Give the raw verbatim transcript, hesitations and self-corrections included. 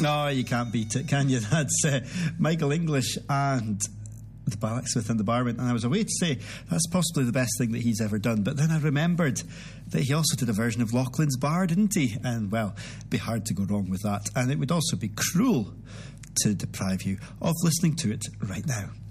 No, you can't beat it, can you? That's uh, Michael English and the Blacksmith and the Barman. And I was away to say that's possibly the best thing that he's ever done. But then I remembered that he also did a version of Lauchlin's Bar, didn't he? And, well, it'd be hard to go wrong with that. And it would also be cruel to deprive you of listening to it right now.